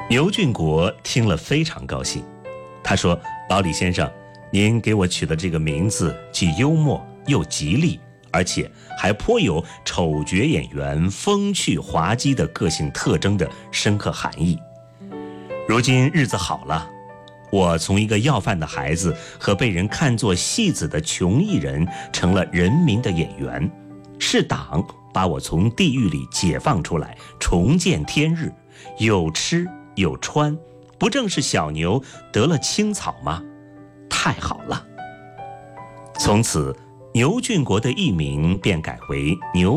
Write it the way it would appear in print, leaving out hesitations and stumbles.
牛俊国听了非常高兴，他说：“老李先生，您给我取的这个名字既幽默又吉利，而且还颇有丑角演员风趣滑稽的个性特征的深刻含义。如今日子好了，我从一个要饭的孩子和被人看作戏子的穷艺人，成了人民的演员，是党把我从地狱里解放出来，重见天日，有吃有穿，不正是小牛得了青草吗？太好了！”从此牛俊国的艺名便改为牛